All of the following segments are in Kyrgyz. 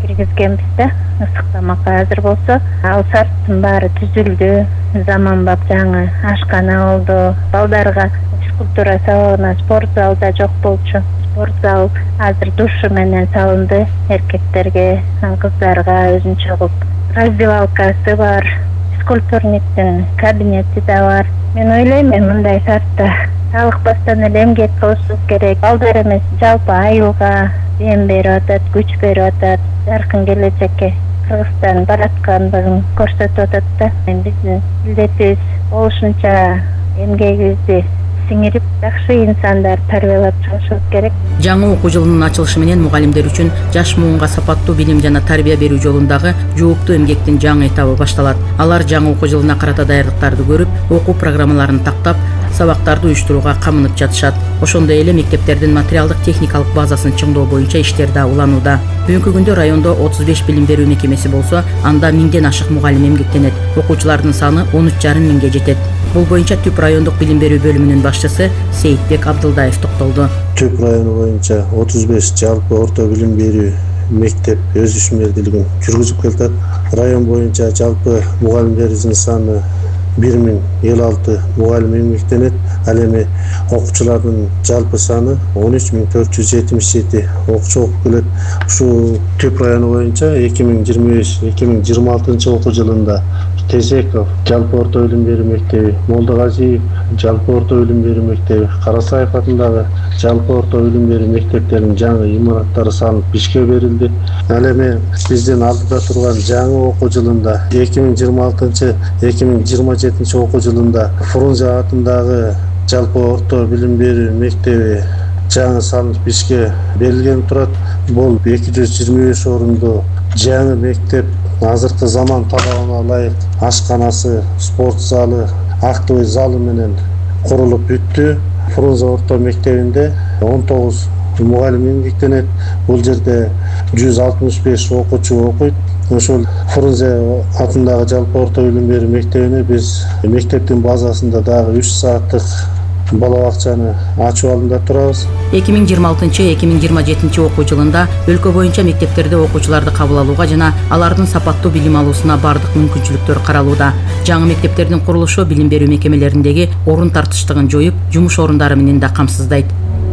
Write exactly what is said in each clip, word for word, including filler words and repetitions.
киргизгенбиз да. Ысык тамакка азыр болсо, ал шарттын баары түзүлдү. Заманбап жаңы ашкана болду. Балдарга физкультура салону, спорт зал да жок болчу. Спорт зал азыр душу менен салынды. Эркектерге, кыздарга өзүнчө кылып раздевалкасы бар. Физкультурниктин кабинети да бар. Мен ойлойм, мындай шартта талыкпастан эле эмгек кылышыбыз керек. Балдар эмес, жалпы айылга эм берип атат, күч берип атат. Жаркын келечекке Кыргызстан бараткандыгын көрсөтүп атат да. Биздин милдетибиз болушунча эмгегибизди сиңирип, жакшы инсандар тарбиялап чыгышыбыз керек. Жаңы окуу жылынын ачылышы менен мугалимдер үчүн жаш муунга сапаттуу билим жана тарбия берүү жолундагы жооптуу эмгектин жаңы этабы башталат. Алар жаңы окуу жылына карата даярдыктарды көрүп, окуу программаларын тактап, сабактарды уюштурууга камынып жатышат. Ошондой эле мектептердин материалдык техникалык базасын чыңдоо боюнча иштер да уланууда. Бүгүнкү күндө райондо отуз беш билим берүү мекемеси болсо, анда миңден ашык мугалим эмгектенет. Окуучулардын саны он үч жарым миңге жетет. Бул боюнча Түп райондук билим берүү бөлүмүнүн башчысы Сейитбек Абдылдаев токтолду. Түп району боюнча отуз беш жалпы орто билим берүү мектеп өз ишмердүүлүгүн жүргүзүп келатат. Район боюнча жалпы мугалимдерибиздин саны бир миң элүү алты мугалим эмгектенет. Ал эми окуучулардын жалпы саны он үч миң төрт жүз жетимиш жети окуучу окуп келет. Ушул Түп району боюнча эки миң жыйырма беш эки миң жыйырма алтынчы окуу жылында Тезеков жалпы орто билим берүү мектеби, Молдогазиев жалпы орто билим берүү мектеби, Карасаев атындагы жалпы орто билим берүү мектептеринин жаңы имараттары салынып ишке берилди. Ал эми биздин алдыда турган жаңы окуу жылында эки миң жыйырма алтынчы эки миң жыйырма жетинчи окуу жылында Фрунзе атындагы жалпы орто билим берүү мектеби жаңы салынып ишке берилген турат. Бул эки жүз жыйырма беш орундуу жаңы мектеп, азыркы заман талабына ылайык ашканасы, спорт залы, актовый залы менен курулуп бүттү. Фрунзе орто мектебинде он тогуз мугалим эмгектенет. Бул жерде жүз алтымыш беш окуучу окуйт. Ошол Фрунзе атындагы жалпы орто билим берүү мектебине биз мектептин базасында дагы үч сааттык бала бакчаны ачуу алдында турабыз. эки миң жыйырма алтынчы эки миң жыйырма жетинчи окуу жылында өлкө боюнча мектептерде окуучуларды кабыл алууга жана алардын сапаттуу билим алуусуна бардык мүмкүнчүлүктөр каралууда. Жаңы мектептердин курулушу билим берүү мекемелериндеги орун тартыштыгын жоюп, жумуш орундары менен да камсыздайт.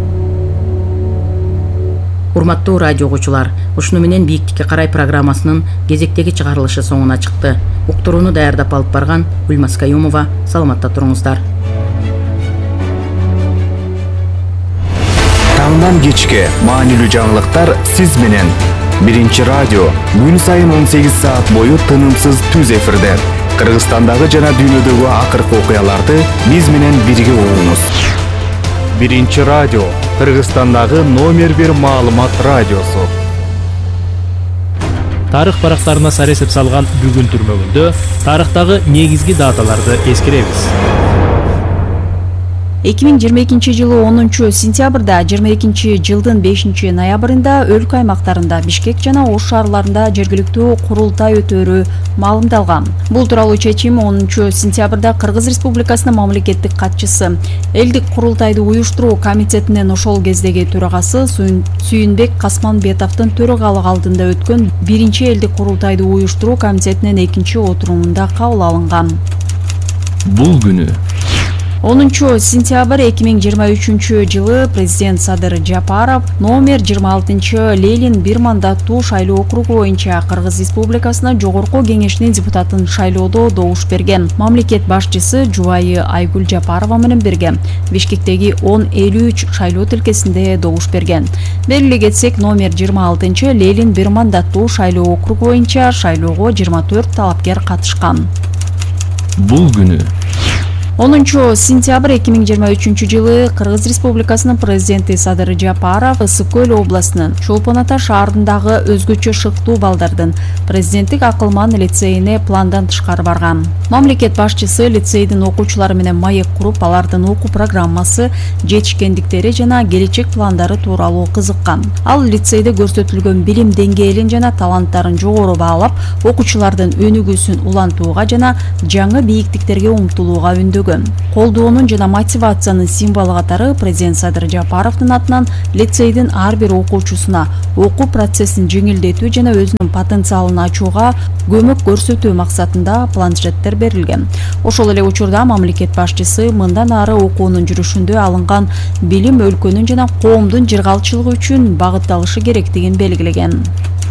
Урматтуу радио окуучулар, ушуну менен Бийиктикке карай программасынын кезектеги чыгарылышы соңуна чыкты. Уктурууну даярдап алып барган Гүлмаз Каюмова. Саламатта туруңуздар. Таңдан кечке маанилүү жаңылыктар сиз менен. Биринчи радио күн сайын он сегиз саат бою тынымсыз түз эфирде. Кыргызстандагы жана дүйнөдөгү акыркы окуяларды биз менен бирге угуңуз. Биринчи радио Кыргызстандагы номер бир маалымат радиосу. Тарых барактарына саресеп салган бүгүн түрмөгүндө тарыхтагы негизги даталарды эскеребиз. эки миң жыйырма экинчи жылы онунчу сентябрда, жыйырма экинчи жылдын бешинчи ноябрында өлкө аймактарында Бишкек жана Ош шаарларында жергиликтүү курултай өтөрү маалымдалган. Бул тууралуу чечим онунчу сентябрда Кыргыз Республикасынын мамлекеттик катчысы, элдик курултайды уюштуруу комитетинин ошол кездеги төрагасы Сүйүнбек Касманбетовдун төрагалык алдында өткөн биринчи элдик курултайды уюштуруу комитетинин экинчи отурумунда кабыл алынган. Бул күнү онунчу сентябрь эки миң жыйырма үчүнчү жылы президент Садыр Жапаров номер жыйырма алтынчы Ленин бир мандаттуу шайлоо округу боюнча Кыргыз Республикасына жогорку кеңешинин депутатын шайлоодо добуш берген. Мамлекет башчысы жубайы Айгүл Жапарова менен бирге Бишкектеги он элүү үч шайлоо тилкесинде добуш берген. Белгилей кетсек, номер жыйырма алтынчы Ленин бир мандаттуу шайлоо округу боюнча шайлоого жыйырма төрт талапкер катышкан. Бул күнү онунчу сентябрь эки миң жыйырма үчүнчү жылы Кыргыз Республикасынын президенти Садыр Жапаров Ысык көл областынын Чолпон Ата шаарындагы өзгөчө шыктуу балдардын президенттик акылман лицейине пландан тышкары барган. Мамлекет башчысы лицейдин окуучулары менен маек куруп, алардын окуу программасы, жетишкендиктери жана келечек пландары тууралуу кызыккан. Ал лицейде көрсөтүлгөн билим деңгээлин жана таланттарын жогору баалап, окуучулардын өнүгүүсүн улантууга жана жаңы бийиктиктерге умтулууга үндөгөн. өткөрүлгөн. Колдоонун жана мотивациянын символу катары президент Садыр Жапаровдун атынан лицейдин ар бир окуучусуна окуу процессин жеңилдетүү жана өзүнүн потенциалын ачууга көмөк көрсөтүү максатында планшеттер берилген. Ошол эле учурда мамлекет башчысы мындан ары окуунун жүрүшүндө алынган билим өлкөнүн жана коомдун жыргалчылыгы үчүн багытталышы керектигин белгилеген.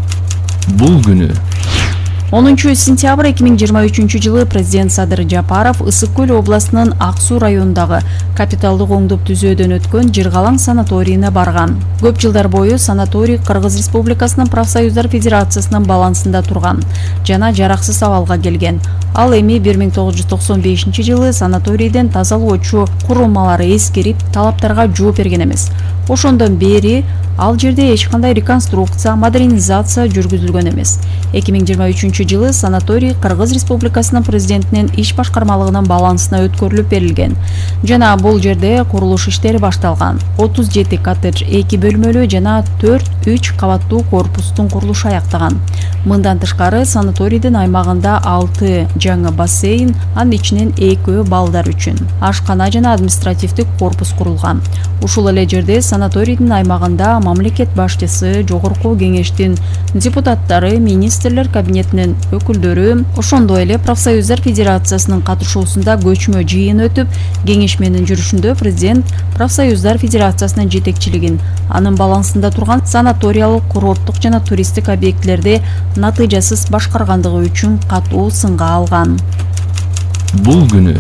Бул күнү онунчу сентябрь эки миң жыйырма үчүнчү жылы президент Садыр Жапаров Ысык Көл областынын Ак Суу районундагы капиталдык оңдоп түзөөдөн өткөн Жыргалаң санаторийине барган. Көп жылдар бою санаторий Кыргыз Республикасынын профсоюздар федерациясынын балансында турган жана жараксыз абалга келген. Ал эми бир миң тогуз жүз токсон бешинчи жылы санаторийден тазалоочу курулмалары эскирип, талаптарга жооп берген эмес. Ошондон бери ал жерде эч кандай реконструкция, модернизация жүргүзүлгөн эмес. эки миң жыйырма үчүнчү жылы санаторий Кыргыз Республикасынын президентинин иш башкармалыгынын балансына өткөрүлүп берилген. Жана бул жерде курулуш иштери башталган. отуз жети коттедж, эки бөлмөлүү жана төрт үч кабаттуу корпустун курулушу аяктаган. Мындан тышкары санаторийдин аймагында алты жаңы бассейн, анын ичинен экөө балдар үчүн ашкана жана административдик корпус курулган. Ушул эле жерде санаторийдин аймагында мамлекет башчысы, жогорку кеңештин депутаттары, министрлер кабинетинин өкүлдөрү, ошондой эле профсоюздар федерациясынын катышуусунда көчмө жыйын өтүп, кеңешменин жүрүшүндө президент профсоюздар федерациясынын жетекчилигин, анын балансында турган санаториялык, курорттук жана туристтик объектилерди натыйжасыз башкаргандыгы үчүн катуу сынга алган. Бул күнү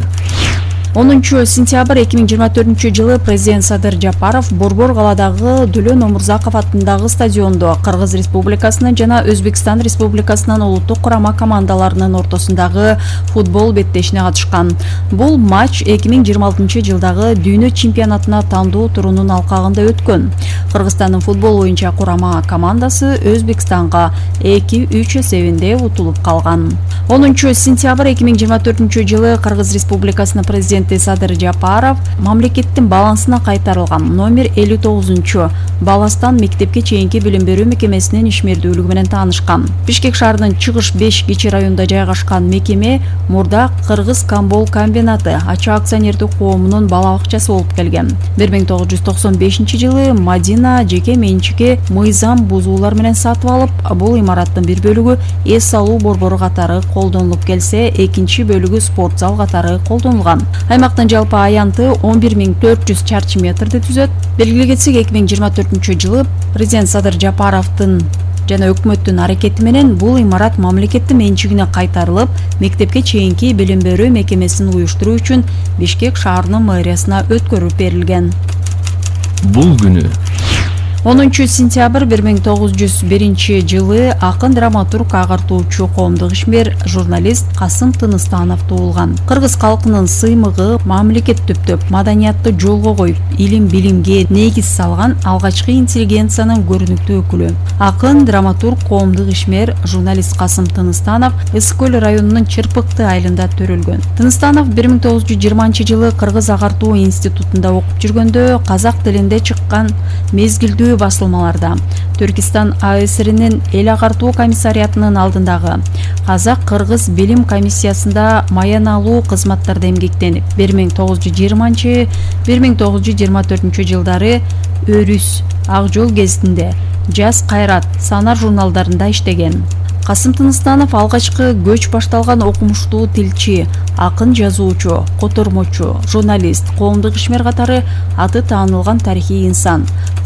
онунчу сентябрь эки миң жыйырма төртүнчү жылы президент Садыр Жапаров Борбор калаадагы Дүлөн Омурзаков атындагы стадиондо Кыргыз Республикасынын жана Өзбекстан Республикасынын улуттук курама командаларынын ортосундагы футбол беттешине катышкан. Бул матч эки миң жыйырма алтынчы жылдагы дүйнө чемпионатына тандоо турунун алкагында өткөн. Кыргызстандын футбол боюнча курама командасы Өзбекстанга эки үч эсебинде утулуп калган. онунчу сентябрь эки миң жыйырма төртүнчү жылы Кыргыз Республикасынын президенти Садыр Жапаров мамлекеттин балансына кайтарылган номер элүү тогузунчу Баластан мектепке чейинки билим берүү мекемесинин ишмердүүлүгү менен таанышкан. Бишкек шаарынын Чыгыш беш кичи районунда жайгашкан мекеме мурда Кыргыз Камбол комбинаты ачуу акционердик коомунун бала бакчасы болуп келген. бир миң тогуз жүз токсон бешинчи жылы Мадина жеке менчикке мыйзам бузуулар менен сатып алып, бул имараттын бир бөлүгү эс алуу борбору катары колдонулуп келсе, экинчи бөлүгү спорт зал катары колдонулган. Аймактын жалпы аянты он бир миң төрт жүз чарчы метрди түзөт. Белгилей кетсек, эки миң жыйырма төртүнчү жылы президент Садыр Жапаровдун жана өкмөттүн аракети менен бул имарат мамлекеттин менчигине кайтарылып, мектепке чейинки билим берүү мекемесин уюштуруу үчүн Бишкек шаарынын мэриясына өткөрүп берилген. Бул күнү онунчу сентябрь бир миң тогуз жүз биринчи жылы акын драматург, агартуучу, коомдук ишмер, журналист Касым Тыныстанов туулган. Кыргыз калкынын сыймыгы, мамлекет түптөп, маданиятты жолго коюп, илим билимге негиз салган алгачкы интеллигенциянын көрүнүктүү өкүлү. Акын, драматург, коомдук ишмер, журналист Касым Тыныстанов Ысык Көл районунун Чырпыкты айылында төрөлгөн. Тыныстанов бир миң тогуз жүз жыйырманчы жылы Кыргыз агартуу институтунда окуп жүргөндө казак тилинде чыккан мезгилдүү басылмаларда Түркистан А С Р'нин эл агартуу комиссариятынын алдындагы Казак-Кыргыз билим комиссиясында маяналуу кызматтарда эмгектенип, бир миң тогуз жүз жыйырманчы — бир миң тогуз жүз жыйырма төртүнчү жылдары Өрүс, Ак жол гезитинде, Жаз Кайрат, Санар журналдарында иштеген. Касым Тыныстанов алгачкы көч башталган окумуштуу тилчи, акын жазуучу, котормочу, журналист, коомдук ишмер катары аты таанылган тарыхый инсан.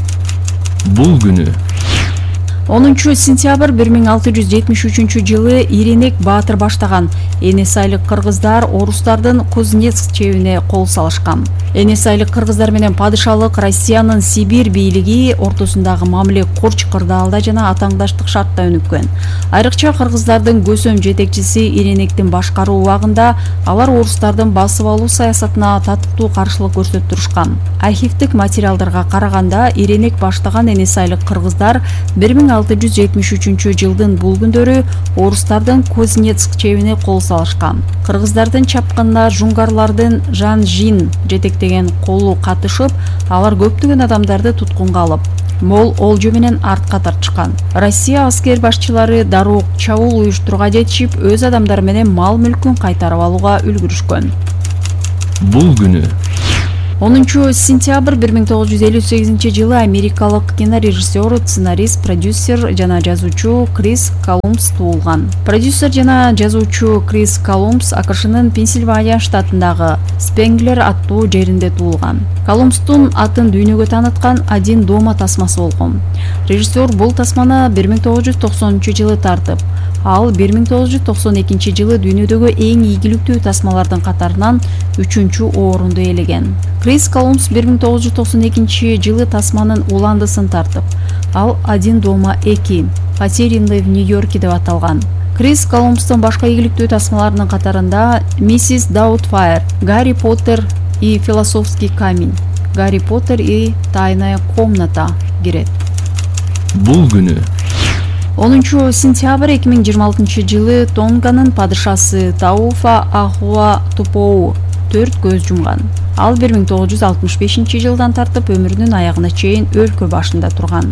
Бул күнү онунчу сентябрь бир миң алты жүз жетимиш үчүнчү жылы Иринек Баатыр баштаган Энес айлык кыргыздар орустардын Кузнецк чебине кол салышкан. Энес айлык кыргыздар менен падышалык Россиянын Сибирь бийлиги ортосундагы мамиле Корч кырдаалда жана атаңдаштык шартта өнүккөн. Айрыкча кыргыздардын көсөм жетекчиси Иринектин башкаруу убагында алар орустардын басып алуу саясатына татыктуу каршылык көрсөтүп турушкан. Архивдик материалдарга караганда Иринек баштаган Энес айлык кыргыздар бир миң алты жүз жетимиш үчүнчү жылдын бул күндөрү орустардын Кузнецк чебине кол салышкан. Кыргыздардын чапкынына жунгарлардын Жан-Жин жетектеген колу катышып, алар көптөгөн адамдарды туткунга алып, мол олжо менен артка тартышкан. Россия аскер башчылары дароо чабуул уюштурууга жетишип, өз адамдары менен мал мүлкүн кайтарып алууга үлгүрүшкөн. Бул күнү онунчу сентябрь бир миң тогуз жүз элүү сегизинчи жылы америкалык кинорежиссер, сценарист, продюсер жана жазуучу Крис Колумбс туулган. Продюсер жана жазуучу Крис Колумбс АКШнын Пенсильвания штатындагы Спенглер аттуу жеринде туулган. Колумбстун атын дүйнөгө тааныткан «Один дома» тасмасы болгон. Режиссер бул тасманы бир миң тогуз жүз токсонунчу жылы тартып, ал бир миң тогуз жүз токсон экинчи жылы дүйнөдөгү эң ийгиликтүү тасмалардын катарынан үчүнчү орунду ээлеген. Крис Колумбс бир миң тогуз жүз токсон экинчи жылы тасманын уландысын тартып, ал «Один дома эки» потерянный в Нью-Йорке деп аталган. Крис Колумбстун башка ийгиликтүү тасмаларынын катарында «Миссис Даутфайр», «Гарри Поттер и философский камень», «Гарри Поттер и тайная комната» кирет. Бул күнү онунчу сентябрь эки миң жыйырма алтынчы жылы Тонганын падышасы Тауфа Ахуа Тупоу төрт көз жумган. Ал бир миң тогуз жүз алтымыш бешинчи жылдан тартып өмүрүнүн аягына чейин өлкө башында турган.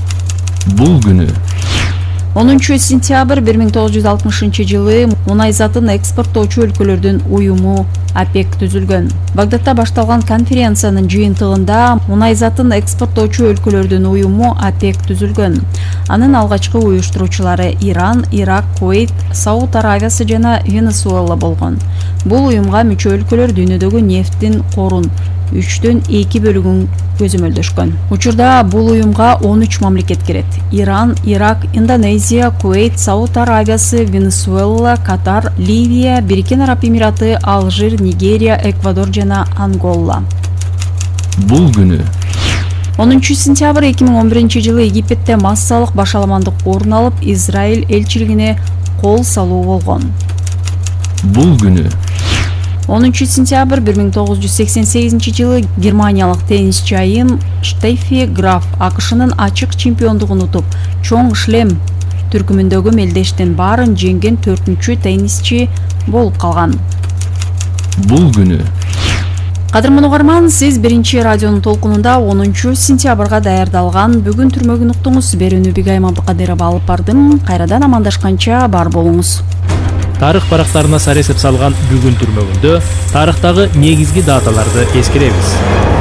Бул күнү онунчу сентябрь бир миң тогуз жүз алтымышынчы жылы мунай затын экспорттоочу өлкөлөрдүн уюму ОПЕК түзүлгөн. Багдадта башталган конференциянын жыйынтыгында мунай затын экспорттоочу өлкөлөрдүн уюму ОПЕК түзүлгөн. Анын алгачкы уюштуруучулары Иран, Ирак, Кувейт, Сауд Аравиясы жана Венесуэла болгон. Бул уюмга мүчө өлкөлөр дүйнөдөгү нефтин корун үчтөн эки бөлүгүн көзөмөлдөшкөн. Учурда бул уюмга он үч мамлекет кирет. Иран, Ирак, Индонезия, Кувейт, Сауд Аравиясы, Венесуэла, Катар, Ливия, Бириккен Араб Эмираты, Алжир, Нигерия, Эквадор жана Ангола. Бул күнү онунчу сентябрь эки миң он биринчи жылы Египетте массалык башаламандык орун алып, Израиль элчилигине кол салуу болгон. Бул күнү онунчу сентябрь бир миң тогуз жүз сексен сегизинчи жылы германиялык теннисчи айым Штеффи Граф АКШнын ачык чемпиондугун утуп, чоң шлем түркүмүндөгү мелдештин баарын жеңген төртүнчү теннисчи болуп калган. Бул күнү Кадырман угарман, сиз биринчи радионун толкунунда онунчу сентябрга даярдалган бүгүн түрмөгүн уктуңуз. Берүүнү Бигайым Абдыкадырова алып бардым. Кайрадан амандашканча бар болуңуз. Тарых барактарына сар эсеп салган бүгүн түрмөгүндө тарыхтагы негизги даталарды эскеребиз.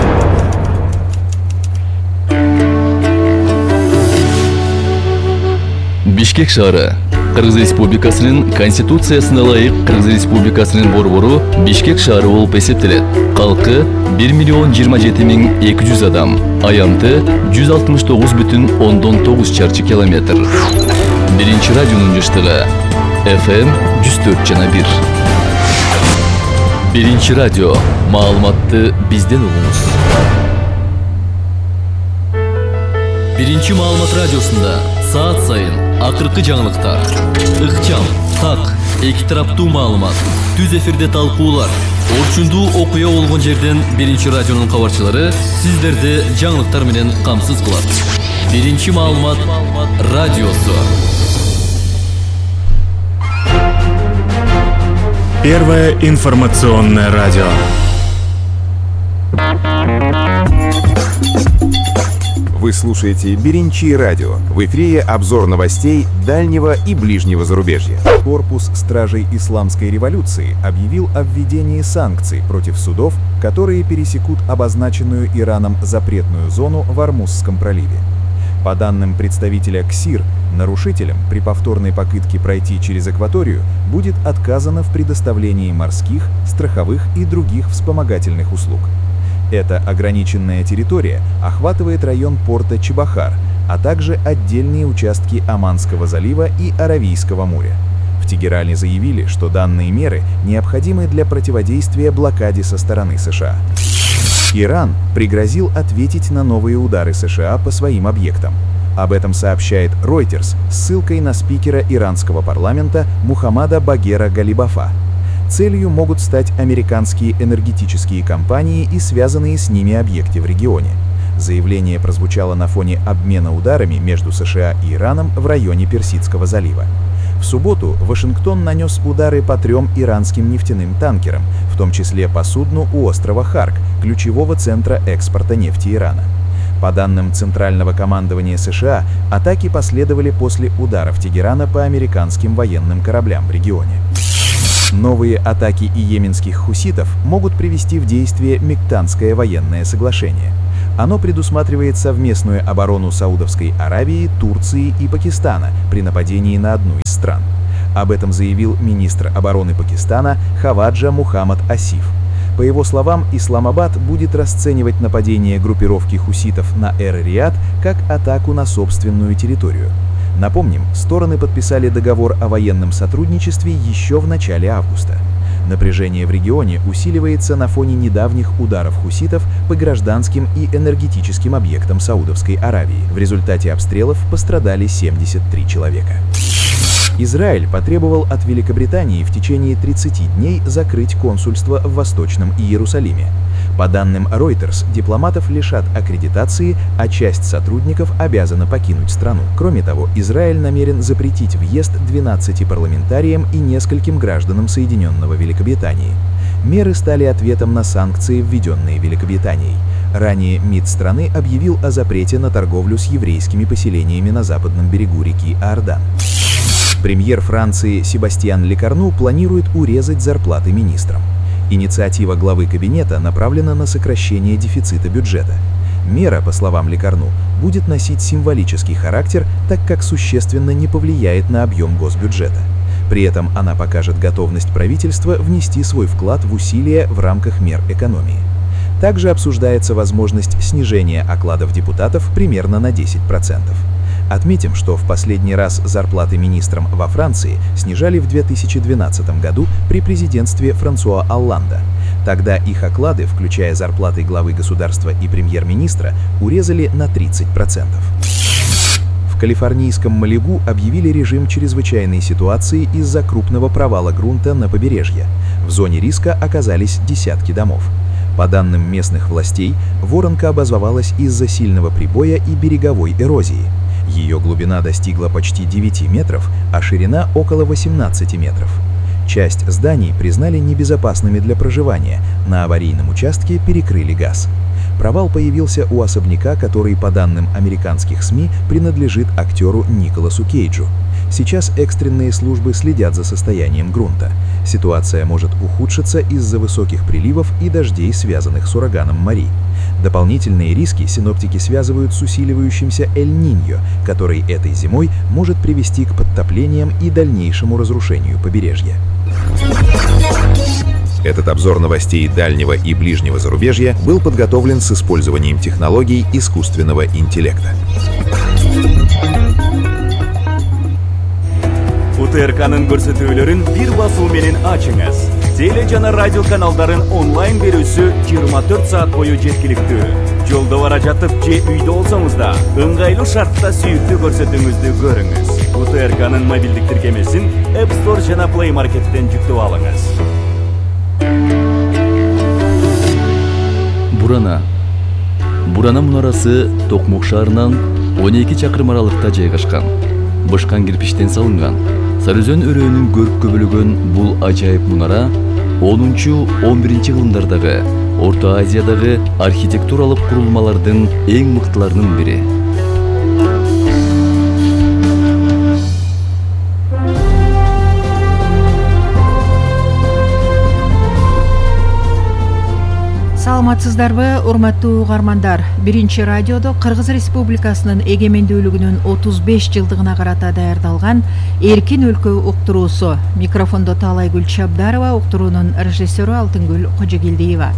Бишкек шаары Кыргыз Республикасынын Конституциясына ылайык Кыргыз Республикасынын борбору Бишкек шаары болуп эсептелет. Калкы бир миллион жыйырма жети миң эки жүз адам, аянты жүз алтымыш тогуз бүтүн ондон тогуз чарчы километр. Биринчи радионун жыштыгы эф эм жүз төрт жана бир. Биринчи радио, маалыматты бизден угуңуз. Биринчи маалымат радиосунда саат сайын акыркы жаңылыктар, ыкчам, так, эки тараптуу маалымат, түз эфирде талкуулар, орчундуу окуя болгон жерден биринчи радионун кабарчылары сиздерди жаңылыктар менен камсыз кылат. Биринчи маалымат радиосу. Первое информационное радио. Вы слушаете Биринчи радио. В эфире обзор новостей дальнего и ближнего зарубежья. Корпус стражей исламской революции объявил о введении санкций против судов, которые пересекут обозначенную Ираном запретную зону в Ормузском проливе. По данным представителя КСИР, нарушителям при повторной попытке пройти через акваторию будет отказано в предоставлении морских, страховых и других вспомогательных услуг. Эта ограниченная территория охватывает район порта Чебахар, а также отдельные участки Оманского залива и Аравийского моря. В Тегеране заявили, что данные меры необходимы для противодействия блокаде со стороны США. Иран пригрозил ответить на новые удары США по своим объектам. Об этом сообщает Reuters с ссылкой на спикера иранского парламента Мухаммада Багера Галибафа. Целью могут стать американские энергетические компании и связанные с ними объекты в регионе. Заявление прозвучало на фоне обмена ударами между США и Ираном в районе Персидского залива. В субботу Вашингтон нанес удары по трем иранским нефтяным танкерам, в том числе по судну у острова Харк, ключевого центра экспорта нефти Ирана. По данным Центрального командования США, атаки последовали после ударов Тегерана по американским военным кораблям в регионе. Новые атаки и йеменских хуситов могут привести в действие Мектанское военное соглашение. Оно предусматривает совместную оборону Саудовской Аравии, Турции и Пакистана при нападении на одну из стран. Об этом заявил министр обороны Пакистана Хаваджа Мухаммад Асиф. По его словам, Исламабад будет расценивать нападение группировки хуситов на Эр-Рияд как атаку на собственную территорию. Напомним, стороны подписали договор о военном сотрудничестве еще в начале августа. Напряжение в регионе усиливается на фоне недавних ударов хуситов по гражданским и энергетическим объектам Саудовской Аравии. В результате обстрелов пострадали семьдесят три человека. Израиль потребовал от Великобритании в течение тридцати дней закрыть консульство в Восточном Иерусалиме. По данным Reuters, дипломатов лишат аккредитации, а часть сотрудников обязана покинуть страну. Кроме того, Израиль намерен запретить въезд двенадцати парламентариям и нескольким гражданам Соединенного Великобритании. Меры стали ответом на санкции, введенные Великобританией. Ранее МИД страны объявил о запрете на торговлю с еврейскими поселениями на западном берегу реки Иордан. Премьер Франции Себастьян Лекарну планирует урезать зарплаты министрам. Инициатива главы кабинета направлена на сокращение дефицита бюджета. Мера, по словам Лекарну, будет носить символический характер, так как существенно не повлияет на объем госбюджета. При этом она покажет готовность правительства внести свой вклад в усилия в рамках мер экономии. Также обсуждается возможность снижения окладов депутатов примерно на десять процентов. Отметим, что в последний раз зарплаты министрам во Франции снижали в две тысячи двенадцатом году при президентстве Франсуа Олланда. Тогда их оклады, включая зарплаты главы государства и премьер-министра, урезали на тридцать процентов. В калифорнийском Малибу объявили режим чрезвычайной ситуации из-за крупного провала грунта на побережье. В зоне риска оказались десятки домов. По данным местных властей, воронка образовалась из-за сильного прибоя и береговой эрозии. Ее глубина достигла почти девяти метров, а ширина около восемнадцати метров. Часть зданий признали небезопасными для проживания, на аварийном участке перекрыли газ. Провал появился у особняка, который, по данным американских СМИ, принадлежит актеру Николасу Кейджу. Сейчас экстренные службы следят за состоянием грунта. Ситуация может ухудшиться из-за высоких приливов и дождей, связанных с ураганом Мари. Дополнительные риски синоптики связывают с усиливающимся Эль-Ниньо, который этой зимой может привести к подтоплениям и дальнейшему разрушению побережья. Этот обзор новостей дальнего и ближнего зарубежья был подготовлен с использованием технологий искусственного интеллекта. УТРКнын көрсөтүүлөрүн бир басуу менен ачыңыз. Теле жана радио каналдарын онлайн берүүсү жыйырма төрт саат бою жеткиликтүү. Жолдо бара жатып же үйдө болсоңуз да ыңгайлуу шартта сүйүктүү көрсөтүүңүздү көрүңүз. УТРКнын мобилдик тиркемесин App Store жана Play Market'тен жүктөп алыңыз. Бурана. Бурана мунарасы Токмок шаарынан он эки чакырым аралыкта жайгашкан. Бышкан кирпичтен салынган. Сарыөзөн өрөөнүн көрккө бөлөгөн бул ажайып мунара онунчу он биринчи кылымдардагы Орто Азиядагы архитектуралык курулмалардын эң мыктыларынын бири. Саламатсыздарбы, урматтуу угармандар. Биринчи радиодо Кыргыз Республикасынын эгемендүүлүгүнүн отуз беш жылдыгына карата даярдалган Эркин өлкө уктуруусу. Микрофондо Таалайгүл Чабдарова, уктуруунун режиссеру Алтынгүл Кожогелдиева.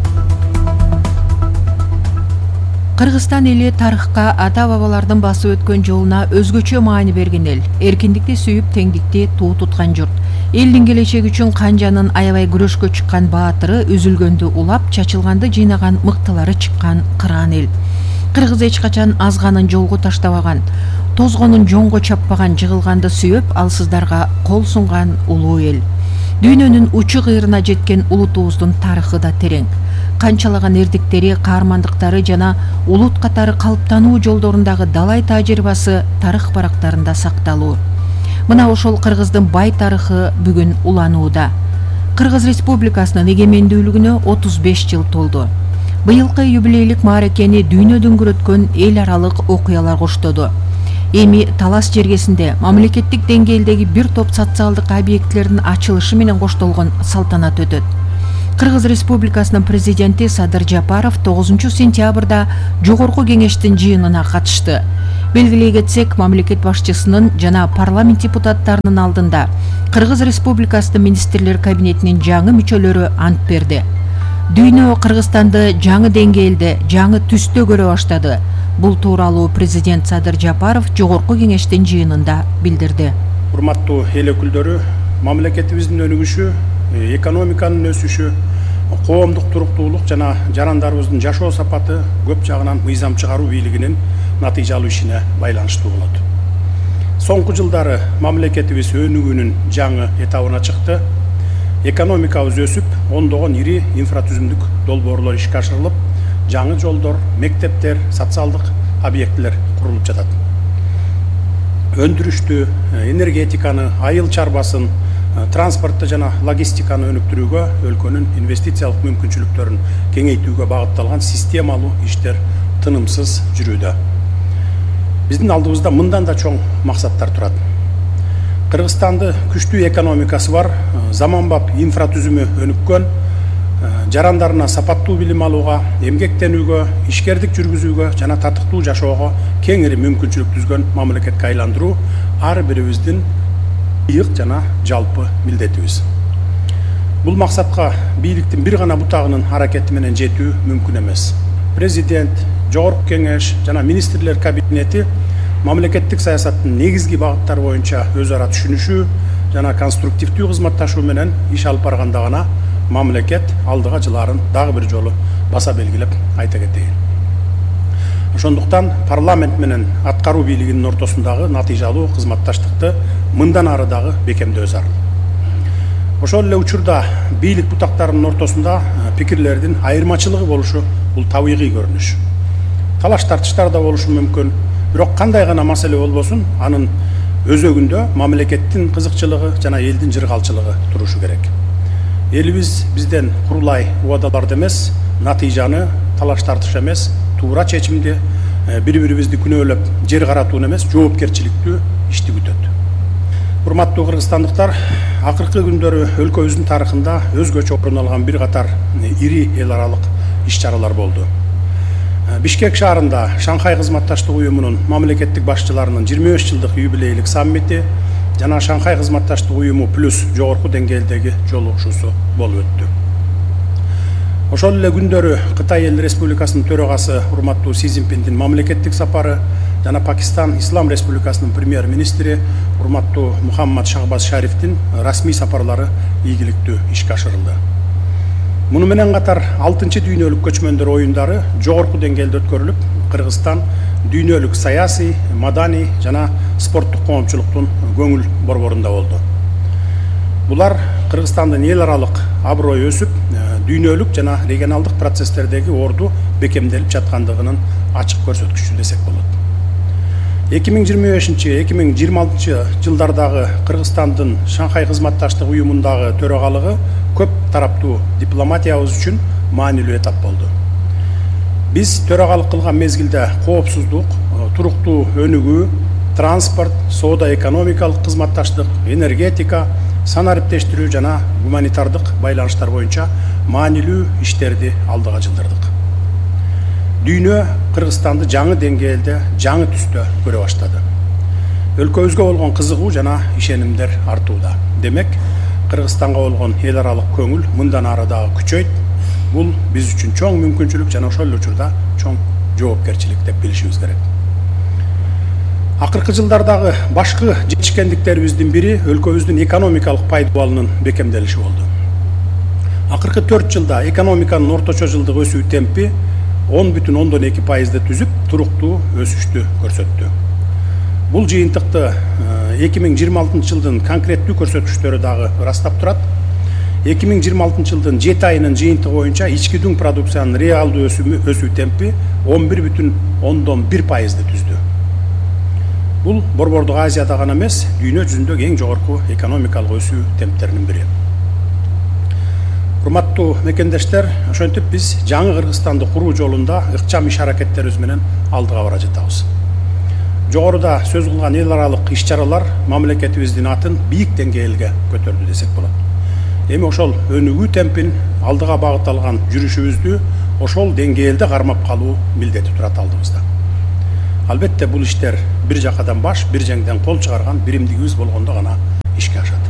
Кыргызстан эли тарыхка ата-бабалардын басып өткөн жолуна өзгөчө маани берген эл. Эркиндикти сүйүп, теңдикти туу туткан журт. Элдин келечеги үчүн канжанын аябай күрөшкө чыккан баатыры, үзүлгөндү улап, чачылганды жыйнаган мыктылары чыккан кыраан эл. Кыргыз эч качан азганын жолго таштабаган, тозгонун жоңго чаппаган, жыгылганды сүйөп, алсыздарга кол сунган улуу эл. Дүйнөнүн учу кыйрына жеткен улутубуздун тарыхы да терең. Канчалаган эрдиктери, каармандыктары жана улут катары калыптануу жолдорундагы далай тажрыйбасы тарых барактарында сакталуу. Мына ошол Кыргыздын бай тарыхы бүгүн уланууда. Кыргыз Республикасынын эгемендүүлүгүнө отуз беш жыл толду. Быйылкы юбилейлик мааракени дүйнө дүңгүрөткөн эл аралык окуялар коштоду. Эми талас жергесинде мамлекеттик деңгээлдеги бир топ социалдык объектилердин ачылышы менен коштолгон салтанат өтөт. Кыргыз Республикасынын президенти Садыр Жапаров тогузунчу сентябрда жогорку кеңештин жыйынына катышты. Белгилей кетсек, мамлекет башчысынын жана парламент депутаттарынын алдында Кыргыз Республикасынын министрлер кабинетинин жаңы мүчөлөрү ант берди. Дүйнө Кыргызстанды жаңы деңгээлде, жаңы түстө көрө баштады. Бул тууралуу президент Садыр Жапаров жогорку кеңештин жыйынында билдирди. Урматтуу эл өкүлдөрү, мамлекетибиздин өнүгүшү, экономиканын өсүшү, коомдук туруктуулук жана жарандарыбыздын жашоо сапаты көп жагынан мыйзам чыгаруу бийлигинин натыйжалуу ишине байланыштуу болот. Соңку жылдары мамлекетибиз өнүгүүнүн жаңы этабына чыкты. Экономикабыз өсүп, ондогон ири инфратүзүмдүк долбоорлор ишке ашырылып, жаңы жолдор, мектептер, социалдык объектилер курулуп жатат. Өндүрүштү, энергетиканы, айыл чарбасын, транспортты жана логистиканы өнүктүрүүгө, өлкөнүн инвестициялык мүмкүнчүлүктөрүн кеңейтүүгө багытталган системалуу иштер тынымсыз жүрүүдө. Биздин алдыбызда мындан да чоң максаттар турат. Кыргызстанды күчтүү экономикасы бар, заманбап инфратүзүмү өнүккөн, жарандарына сапаттуу билим алууга, эмгектенүүгө, ишкердик жүргүзүүгө жана татыктуу жашоого кеңири мүмкүнчүлүк түзгөн мамлекетке айландыруу ар бирибиздин ыйык жана жалпы милдетибиз. Бул максатка бийликтин бир гана бутагынын аракети менен жетүү мүмкүн эмес. Президент, жогорку кеңеш жана министрлер кабинети мамлекеттик саясаттын негизги багыттары боюнча өз ара түшүнүшүү жана конструктивдүү кызматташуу менен иш алып барганда гана мамлекет алдыга жылаарын дагы бир жолу баса белгилеп айта кетейин. Ошондуктан парламент менен аткаруу бийлигинин ортосундагы натыйжалуу кызматташтыкты мындан ары дагы бекемдөө зарыл. Ошол эле учурда бийлик бутактарынын ортосунда пикирлердин айырмачылыгы болушу бул табигый көрүнүш. Талаш тартыштар да болушу мүмкүн, бирок кандай гана маселе болбосун, анын өзөгүндө мамлекеттин кызыкчылыгы жана элдин жыргалчылыгы турушу керек. Элибиз бизден курулай убадаларды эмес, натыйжаны, талаш тартыш эмес, туура чечимди, бири-бирибизди күнөөлөп, жер каратууну эмес, жоопкерчиликтүү ишти күтөт. Урматтуу кыргызстандыктар, акыркы күндөрү өлкөбүздүн тарыхында өзгөчө орун алган бир катар ири эл аралык иш-чаралар болду. Бишкек шаарында Шанхай кызматташтык уюмунун мамлекеттик башчыларынын жыйырма беш жылдык юбилейлик саммити жана Шанхай кызматташтык уюму плюс жогорку деңгээлдеги жолугушуусу болуп өттү. Ошол эле күндөрү Кытай Эл Республикасынын төрагасы урматтуу Си Цзиньпиндин мамлекеттик сапары жана Пакистан Ислам Республикасынын премьер-министри урматтуу Мухаммад Шахбаз Шарифтин расмий сапарлары ийгиликтүү ишке ашырылды. Муну менен катар алтынчы дүйнөлүк көчмөндөр оюндары жогорку деңгээлде өткөрүлүп, Кыргызстан дүйнөлүк саясий, маданий жана спорттук коомчулуктун көңүл борборунда болду. Булар Кыргызстандын эл аралык аброю өсүп, дүйнөлүк жана регионалдык процесстердеги орду бекемделип жаткандыгынын ачык көрсөткүчү десек болот. эки миң жыйырма бешинчи эки миң жыйырма алтынчы жылдардагы Кыргызстандын Шанхай кызматташтык уюмундагы төрагалыгы көп тараптуу дипломатиябыз үчүн маанилүү этап болду. Биз төрагалык кылган мезгилде коопсуздук, туруктуу өнүгүү, транспорт, соода экономикалык кызматташтык, энергетика, санариптештирүү жана гуманитардык байланыштар боюнча маанилүү иштерди алдыга жылдырдык. Дүйнө Кыргызстанды жаңы деңгээлде, жаңы түстө көрө баштады. Өлкөбүзгө болгон кызыгуу жана ишенимдер артууда. Демек, Кыргызстанга болгон эл аралык көңүл мындан ары дагы күчөйт. Бул биз үчүн чоң мүмкүнчүлүк жана ошол учурда чоң жоопкерчилик деп билишибиз керек. Акыркы жылдардагы башкы жетишкендиктерибиздин бири өлкөбүздүн экономикалык пайдубалынын бекемделиши болду. Акыркы төрт жылда экономиканын орточо жылдык өсүү темпи он бүтүн ондон эки пайызды түзүп, туруктуу өсүштү көрсөттү. Бул жыйынтыкты эки миң жыйырма алтынчы жылдын конкреттүү көрсөткүчтөрү дагы ырастап турат. эки миң жыйырма алтынчы жылдын жети айынын жыйынтыгы боюнча ички дүң продукциянын реалдуу өсүү темпи он бир бүтүн ондон бир пайызды түздү. Бул Борбордук Азияда гана эмес, дүйнө жүзүндөгү эң жогорку экономикалык өсүү темптеринин бири. Урматтуу мекендештер, ошентип биз жаңы Кыргызстанды куруу жолунда ыкчам иш аракеттерибиз менен алдыга бара жатабыз. жогоруда сөз кылган эл аралык иш чаралар мамлекетибиздин атын бийик деңгээлге көтөрдү десек болот. Эми ошол өнүгүү темпин алдыга багытталган жүрүшүбүздү ошол деңгээлде кармап калуу милдети турат алдыбызда. Албетте бул иштер бир жакадан баш, бир жеңден кол чыгарган биримдигибиз болгондо гана ишке ашат.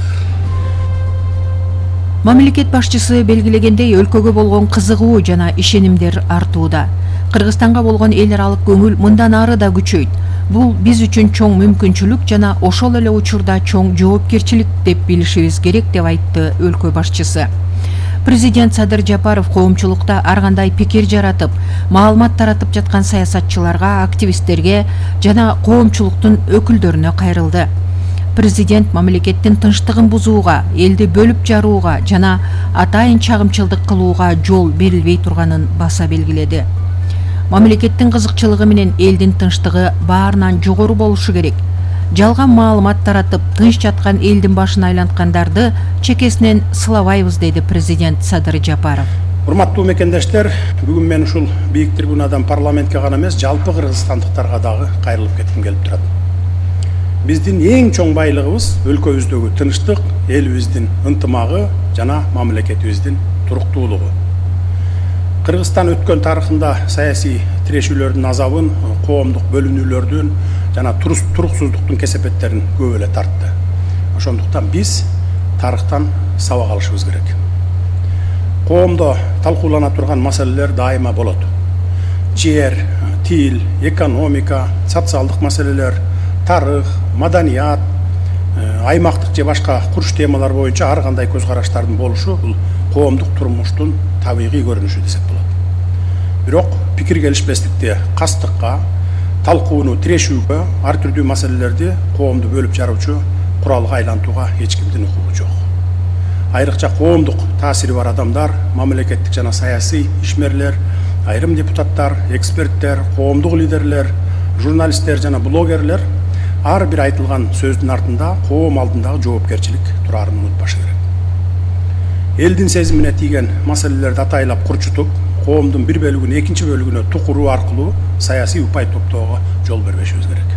Мамлекет башчысы белгилегендей, өлкөгө болгон кызыгуу жана ишенимдер артууда. Кыргызстанга болгон эл аралык көңүл мындан ары да күчөйт. Бул биз үчүн чоң мүмкүнчүлүк жана ошол эле учурда чоң жоопкерчилик деп билишибиз керек деп айтты өлкө башчысы. Президент Садыр Жапаров коомчулукта ар кандай пикир жаратып, маалымат таратып жаткан саясатчыларга, активисттерге жана коомчулуктун өкүлдөрүнө кайрылды. Президент мамлекеттин тынчтыгын бузууга, элди бөлүп жарууга жана атайын чагымчылдык кылууга жол берилбей турганын баса белгиледи. Мамлекеттин кызыкчылыгы менен элдин тынчтыгы баарынан жогору болушу керек. Жалган маалымат таратып, тынч жаткан элдин башын айланткандарды чекесинен сылабайбыз, деди президент Садыр Жапаров. Урматтуу мекендештер, бүгүн мен ушул бийик трибунадан парламентке гана эмес, жалпы кыргызстандыктарга дагы кайрылып кетким келип турат. Биздин эң чоң байлыгыбыз өлкөбүздөгү тынчтык, элибиздин ынтымагы жана мамлекетибиздин туруктуулугу. Кыргызстан өткөн тарыхында саясий тирешүүлөрдүн азабын, коомдук бөлүнүүлөрдүн жана туруксуздуктун кесепеттерин көп эле тартты. Ошондуктан биз тарыхтан сабак алышыбыз керек. Коомдо талкуулана турган маселелер дайыма болот. Жер, тил, экономика, социалдык маселелер, тарых, маданият, аймактык же башка курч темалар боюнча ар кандай көз караштардын болушу бул коомдук турмуштун табигый көрүнүшү десек болот. Бирок пикир келишпестикти кастыкка, талкууну тирешүүгө, ар түрдүү маселелерди коомду бөлүп жаруучу куралга айлантууга эч кимдин укугу жок. Айрыкча коомдук таасири бар адамдар, мамлекеттик жана саясий ишмерлер, айрым депутаттар, эксперттер, коомдук лидерлер, журналисттер жана блогерлер ар бир айтылган сөздүн артында коом алдындагы жоопкерчилик турарын унутпашы керек. Элдин сезимине тийген маселелерди атайлап курчутуп, коомдун бир бөлүгүн экинчи бөлүгүнө тукуруу аркылуу саясий упай топтоого жол бербешибиз керек.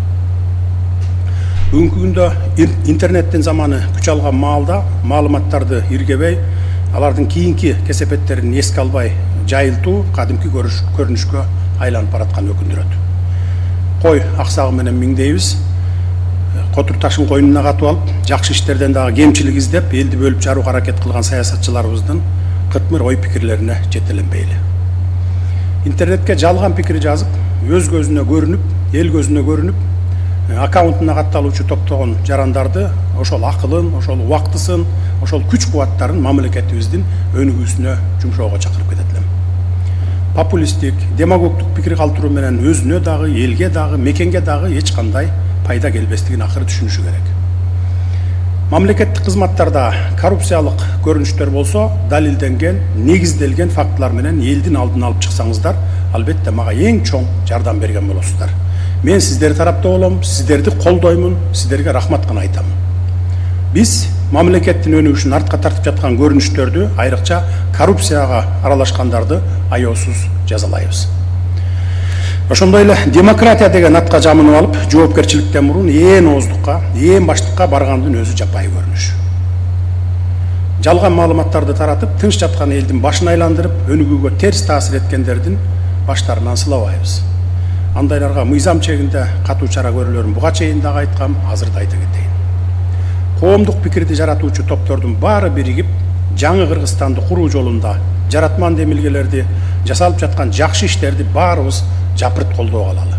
Бүгүнкү күндө интернеттин заманы күч алган маалда маалыматтарды иргебей, алардын кийинки кесепеттерин эске албай жайылтуу кадимки көрүнүшкө айланып бараткан өкүндүрөт. Кой аксагы менен миңдейбиз, котур ташын койнуна катып алып, жакшы иштерден дагы кемчилик издеп, элди бөлүп жарууга аракет кылган саясатчыларыбыздын кыртмыр ой пикирлерине жетеленбейли. Интернетке жалган пикир жазып, өз көзүнө көрүнүп, эл көзүнө көрүнүп, аккаунтуна катталуучу топтогон жарандарды ошол акылын, ошол убактысын, ошол күч кубаттарын мамлекетибиздин өнүгүүсүнө жумшоого чакырып кетет элем. Популисттик, демагогдук пикир калтыруу менен өзүнө дагы, элге дагы, мекенге дагы эч кандай пайда келбестигин акыры түшүнүшү керек. Мамлекеттик кызматтарда коррупциялык көрүнүштөр болсо, далилденген, негизделген фактылар менен элдин алдын алып чыксаңыздар, албетте мага эң чоң жардам берген болосуздар. Мен сиздер тарапта болом, сиздерди колдоймун, сиздерге рахмат гана айтам. Биз мамлекеттин өнүгүшүн артка тартып жаткан көрүнүштөрдү, айрыкча коррупцияга аралашкандарды аеосуз жазалайбыз. Ошондой эле демократия деген атка жамынып алып, жоопкерчиликтен мурун ээн ооздукка, ээн баштыкка баргандын өзү жапайы көрүнүш. Жалган маалыматтарды таратып, тынч жаткан элдин башын айландырып, өнүгүүгө терс таасир эткендердин баштарынан сылабайбыз. Андайларга мыйзам чегинде катуу чара көрүлөрүн буга чейин дагы айткам, азыр да айта кетейин. Коомдук пикирди жаратуучу топтордун баары биригип, жаңы Кыргызстанды куруу жолунда жаратман демилгелерди, жасалып жаткан жакшы иштерди баарыбыз жапырт колдоо алалы.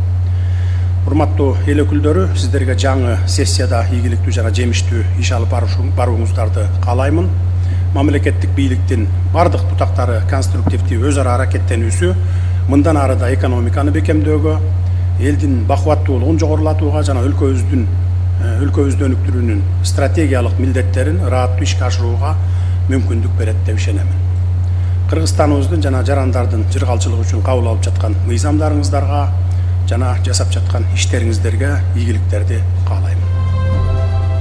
Урматтуу эл өкүлдөрү, сиздерге жаңы сессияда ийгиликтүү жана жемиштүү иш алып барууңуздарды каалаймын. Мамлекеттик бийликтин бардык бутактары конструктивдүү өз ара аракеттенүүсү мындан ары да экономиканы бекемдөөгө, элдин бакубаттуулугун жогорулатууга жана өлкөбүздүн өлкөбүздү өнүктүрүүнүн стратегиялык милдеттерин ырааттуу ишке ашырууга мүмкүндүк берет деп ишенемин. Кыргызстаныбыздын жана жарандардын жыргалчылыгы үчүн кабыл алып жаткан мыйзамдарыңыздарга жана жасап жаткан иштериңиздерге ийгиликтерди каалайм.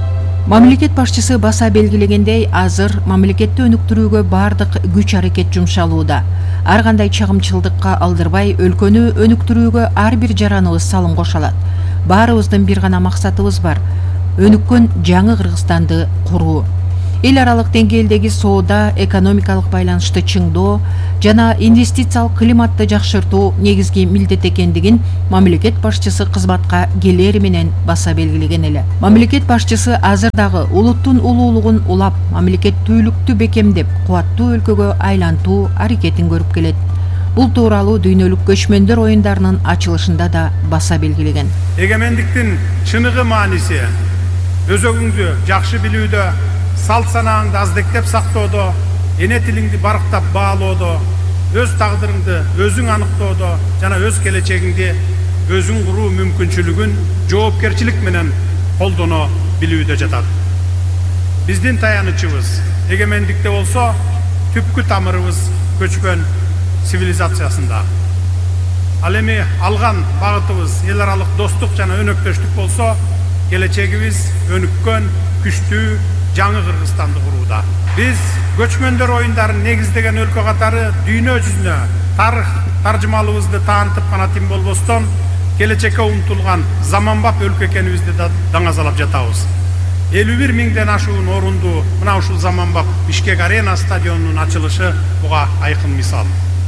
Мамлекет башчысы баса белгилегендей, азыр мамлекетти өнүктүрүүгө бардык күч аракет жумшалууда. Ар кандай чагымчылдыкка алдырбай, өлкөнү өнүктүрүүгө ар бир жараныбыз салым кошо алат. Баарыбыздын бир гана максатыбыз бар: өнүккөн жаңы Кыргызстанды куруу. Эл аралык деңгээлдеги соода, экономикалык байланышты чыңдоо жана инвестициялык климатты жакшыртуу негизги милдет экендигин мамлекет башчысы кызматка келери менен баса белгилеген эле. Мамлекет башчысы азыр дагы улуттун улуулугун улап, мамлекеттүүлүктү бекемдеп, кубаттуу өлкөгө айлантуу аракетин көрүп келет. Бул тууралуу дүйнөлүк көчмөндөр оюндарынын ачылышында да баса белгилеген. Эгемендиктин чыныгы мааниси өзөгүңдү жакшы билүүдө, салт санааңды аздектеп сактоодо, эне тилиңди барктап баалоодо, өз тагдырыңды өзүң аныктоодо жана өз келечегиңди өзүң куруу мүмкүнчүлүгүн жоопкерчилик менен колдоно билүүдө жатат. Биздин таянычыбыз эгемендикте болсо, түпкү тамырыбыз көчкөн цивилизациясында. Ал эми алган багытыбыз эл аралык достук жана өнөктөштүк болсо, келечегибиз өнүккөн, күчтүү жаңы Кыргызстанды курууда. Биз көчмөндөр оюндарын негиздеген өлкө катары дүйнө жүзүнө тарых таржымалыбызды таантып гана тим болбостон, келечекке умтулган заманбап өлкө экенибизди да даңазалап жатабыз. элүү бир миңден ашуун орунду мына ушул заманбап Бишкек Арена стадионунун ачылышы буга айкын мисал.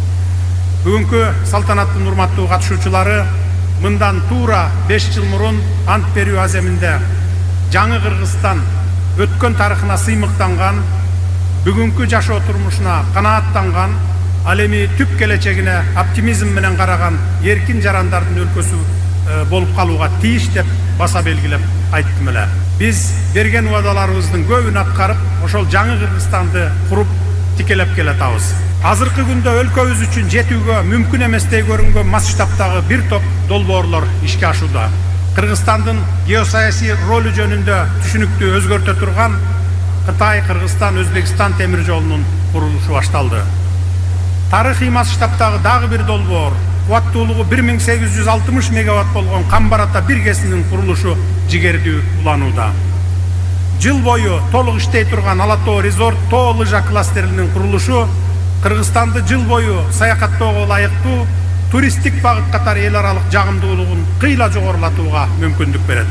Бүгүнкү салтанаттын урматтуу катышуучулары мындан туура беш жыл мурун ант берүү аземинде жаңы Кыргызстан өткөн тарыхына сыймыктанган, бүгүнкү жашоо турмушуна канааттанган, ал эми түп келечегине оптимизм менен караган эркин жарандардын өлкөсү болуп калууга тийиш деп баса белгилеп айттым эле. Биз берген убадаларыбыздын көбүн аткарып, ошол жаңы Кыргызстанды куруп тикелеп келатабыз. Азыркы күндө өлкөбүз үчүн жетүүгө мүмкүн эместей көрүнгөн масштабтагы бир топ долбоорлор ишке ашууда. Кыргызстандын геосаясий ролу жөнүндө түшүнүктү өзгөртө турган Кытай, Кыргызстан, Өзбекстан темир жолунун курулушу башталды. Тарыхый масштабтагы дагы бир долбоор, кубаттуулугу бир миң сегиз жүз алтымыш мегаватт болгон Камбар-Ата бир кесинин курулушу жигердүү уланууда. Жыл бою толук иштей турган Ала Тоо резорт тоо лыжа кластеринин курулушу Кыргызстанды жыл бою саякаттоого ылайыктуу туристтик багыт катары эл аралык жагымдуулугун кыйла жогорулатууга мүмкүндүк берет.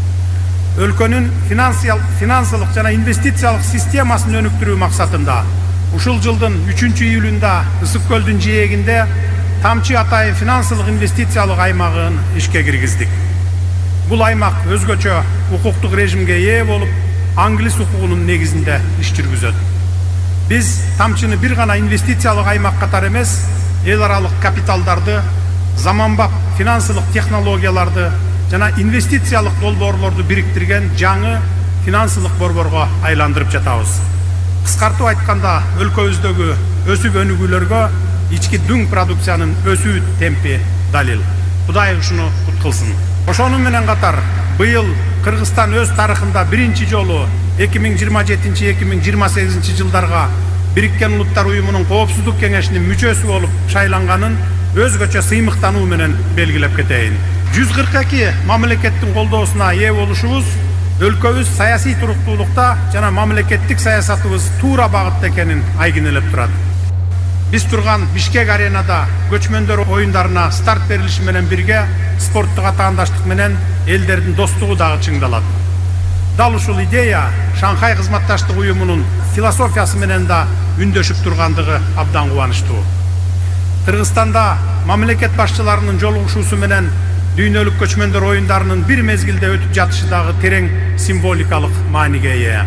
Өлкөнүн финансылык жана инвестициялык системасын өнүктүрүү максатында ушул жылдын үчүнчү июлунда Ысык көлдүн жээгинде Тамчы Атайы финансылык инвестициялык аймагын ишке киргиздик. Бул аймак өзгөчө укуктук режимге ээ болуп, англис укугунун негизинде иш жүргүзөт. Биз Тамчыны бир гана инвестициялык аймак катары эмес, эл аралык капиталдарды, заманбап финансылык технологияларды жана инвестициялык долбоорлорду бириктирген жаңы финансылык борборго айландырып жатабыз. Кыскартып айтканда, өлкөбүздөгү өсүп өнүгүүлөргө ички дүң продукциянын өсүү темпи далил. Кудай ушуну кут кылсын. Ошону менен катар, быйыл Кыргызстан өз тарыхында биринчи жолу эки миң жыйырма жетинчи эки миң жыйырма сегизинчи жылдарга Бириккен Улуттар Уюмунун Коопсуздук кеңешинин мүчөсү болуп шайланганын өзгөчө сыймыктануу менен белгилеп кетейин. жүз кырк эки мамлекеттин колдоосуна ээ болушубуз өлкөбүз саясий туруктуулукта жана мамлекеттик саясатыбыз туура багытта экенин айгинелеп турат. Биз турган Бишкек Аренада көчмөндөр оюндарына старт берилиши менен бирге спорттук атаандаштык менен элдердин достугу дагы чыңдалат. Дал ушул идея Шанхай кызматташтык уюмунун философиясы менен да үндөшүп тургандыгы абдан кубанычтуу. Кыргызстанда мамлекет башчыларынын жолугушуусу менен дүйнөлүк көчмөндөр оюндарынын бир мезгилде өтүп жатышы дагы терең символикалык мааниге ээ.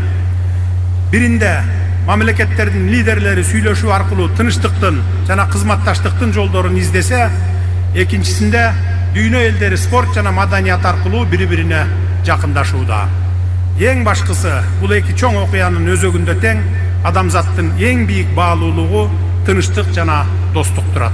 Биринде мамлекеттердин лидерлери сүйлөшүү аркылуу тынчтыктын жана кызматташтыктын жолдорун издесе, экинчисинде дүйнө элдери спорт жана маданият аркылуу бири-бирине жакындашууда. Эң башкысы, бул эки чоң окуянын өзөгүндө тең адамзаттын эң бийик баалуулугу тынчтык жана достук турат.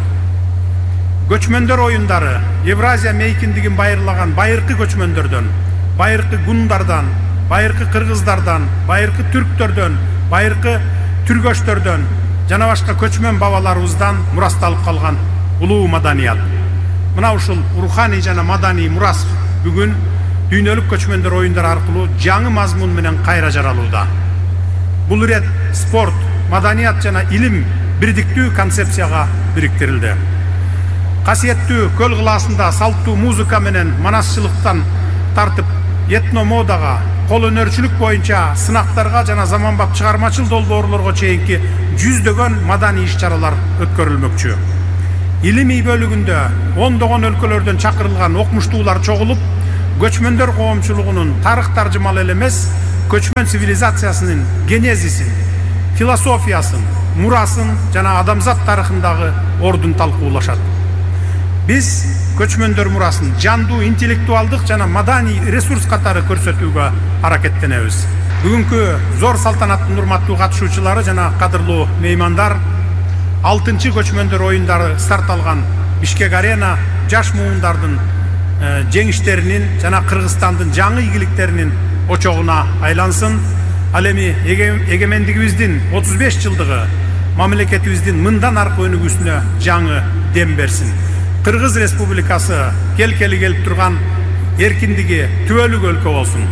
Көчмөндөр оюндары Евразия мейкиндигин байырлаган байыркы көчмөндөрдөн, байыркы гундардан, байыркы кыргыздардан, байыркы түрктөрдөн, байыркы түргөчтөрдөн жана башка көчмөн бабаларыбыздан мурасталып калган улуу маданият. Мына ушул руханий жана маданий мурас бүгүн дүйнөлүк көчмөндөр оюндар аркылуу жаңы мазмун менен кайра жаралууда. Бул ирет спорт, маданият жана илим бирдиктүү концепцияга бириктирилди. Касиеттүү көл кылаасында салттуу музыка менен манасчылыктан тартып этномодага, кол өнөрчүлүк боюнча сынактарга жана заманбап чыгармачыл долбоорлорго чейинки жүздөгөн маданий иш-чаралар өткөрүлмөкчү. Илимий бөлүгүндө ондогон өлкөлөрдөн чакырылган окумуштуулар чогулуп, көчмөндөр коомчулугунун тарых таржымалы эле эмес, көчмөн цивилизациясынын генезисин, философиясын, мурасын жана адамзат тарыхындагы ордун талкуулашат. Биз көчмөндөр мурасын жандуу интеллектуалдык жана маданий ресурс катары көрсөтүүгө аракеттенебиз. Бүгүнкү зор салтанаттын урматтуу катышуучулары жана кадырлуу меймандар, алтынчы көчмөндөр оюндары старт алган Бишкек арена жаш муундардын жеңиштеринин жана Кыргызстандын жаңы ийгиликтеринин очогуна айлансын. Ал эми эгемендигибиздин отуз беш жылдыгы мамлекетибиздин мындан аркы өнүгүүсүнө жаңы дем берсин. Кыргыз Республикасы келкели келип турган эркиндиги түбөлүк өлкө болсун.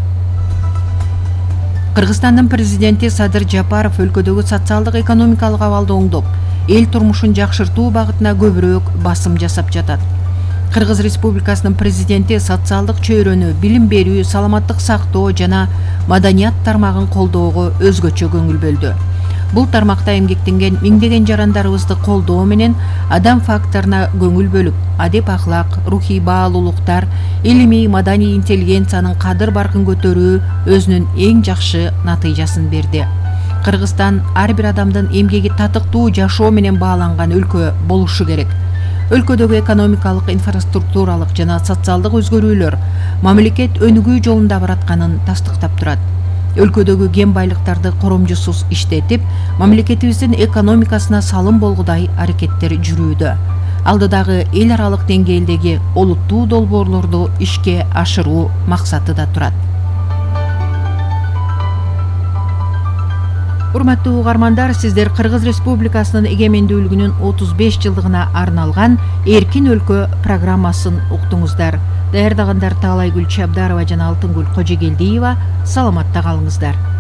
Кыргызстандын президенти Садыр Жапаров өлкөдөгү социалдык экономикалык абалды оңдоп, эл турмушун жакшыртуу багытына көбүрөөк басым жасап жатат. Кыргыз Республикасынын президенти социалдык чөйрөнү, билим берүү, саламаттык сактоо жана маданият тармагын колдоого өзгөчө көңүл бөлдү. Бул тармакта эмгектенген миңдеген жарандарыбызды колдоо менен адам факторуна көңүл бөлүп, адеп ахлак, рухий баалуулуктар, илимий маданий интеллигенциянын кадыр баркын көтөрүү өзүнүн эң жакшы натыйжасын берди. Кыргызстан ар бир адамдын эмгеги татыктуу жашоо менен бааланган өлкө болушу керек. Өлкөдөгү экономикалык, инфраструктуралык жана социалдык өзгөрүүлөр мамлекет өнүгүү жолунда баратканын тастыктап турат. Өлкөдөгү кен байлыктарды коромжусуз иштетип, мамлекетибиздин экономикасына салым болгудай аракеттер жүрүүдө. Алдыдагы эл аралык деңгээлдеги олуттуу долбоорлорду ишке ашыруу максаты да турат. Урматтуу угармандар, сиздер Кыргыз Республикасынын эгемендүүлүгүнүн отуз беш жылдыгына арналган Эркин өлкө программасын уктуңуздар. Даярдагандар Таалайгүл Чабдарова жана Алтынгүл Кожегелдиева. Саламатта калыңыздар.